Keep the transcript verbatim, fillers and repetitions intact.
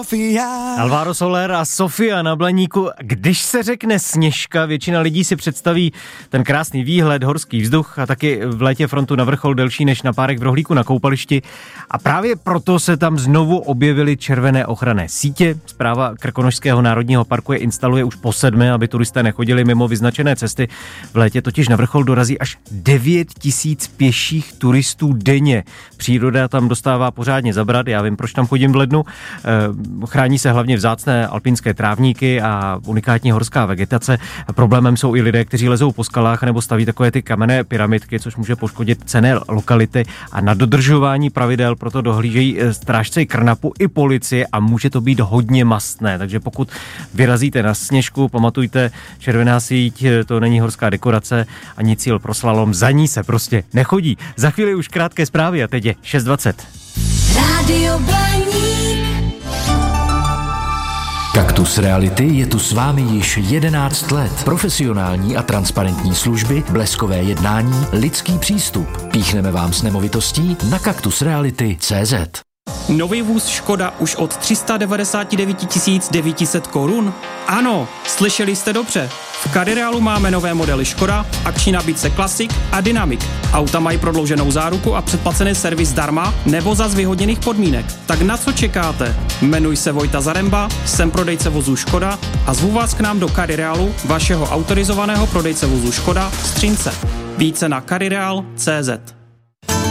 Sofia. Alvaro Soler a Sofia na Blaníku. Když se řekne Sněžka, většina lidí si představí ten krásný výhled, horský vzduch a taky v létě frontu na vrchol delší než na párek v rohlíku na koupališti. A právě proto se tam znovu objevily červené ochranné sítě. Správa Krkonošského národního parku je instaluje už po sedmé, aby turisté nechodili mimo vyznačené cesty. V létě totiž na vrchol dorazí až devět tisíc pěších turistů denně. Příroda tam dostává pořádně zabrat, já vím, proč tam chodím v lednu. Chrání se hlavně vzácné alpinské trávníky a unikátní horská vegetace. Problémem jsou i lidé, kteří lezou po skalách nebo staví takové ty kamenné pyramidky, což může poškodit cenné lokality, a na dodržování pravidel proto dohlížejí strážci Krnapu i policie a může to být hodně mastné. Takže pokud vyrazíte na Sněžku, pamatujte, červená síť, to není horská dekorace ani cíl pro slalom, za ní se prostě nechodí. Za chvíli už krátké zprávy a teď je šest dvacet. Rádio Blaník. Kaktus Reality je tu s vámi již jedenáct let. Profesionální a transparentní služby, bleskové jednání, lidský přístup. Píchneme vám s nemovitostí na kaktus reality tečka cé zet. Nový vůz Škoda už od tři sta devadesát devět tisíc devět set korun? Ano, slyšeli jste dobře. V Carirealu máme nové modely Škoda, akční nabídce Classic a Dynamic. Auta mají prodlouženou záruku a předplacený servis zdarma nebo za zvýhodněných podmínek. Tak na co čekáte? Jmenuji se Vojta Zaremba, jsem prodejce vozů Škoda a zvu vás k nám do Carirealu, vašeho autorizovaného prodejce vozů Škoda v Střínce. Více na carireal tečka cé zet.